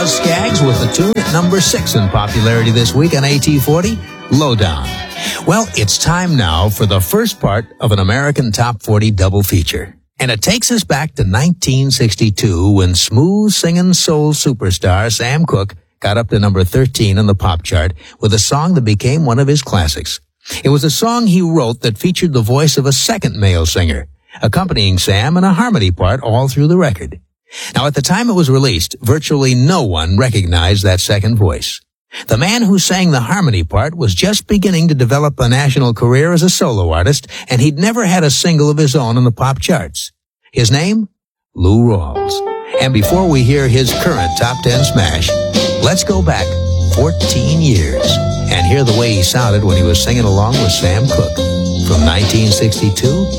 was Skaggs with the tune at number 6 in popularity this week on AT40, Lowdown. Well, it's time now for the first part of an American Top 40 double feature. And it takes us back to 1962 when smooth-singing soul superstar Sam Cooke got up to number 13 on the pop chart with a song that became one of his classics. It was a song he wrote that featured the voice of a second male singer, accompanying Sam in a harmony part all through the record. Now, at the time it was released, virtually no one recognized that second voice. The man who sang the harmony part was just beginning to develop a national career as a solo artist, and he'd never had a single of his own on the pop charts. His name? Lou Rawls. And before we hear his current top 10 smash, let's go back 14 years and hear the way he sounded when he was singing along with Sam Cooke. From 1962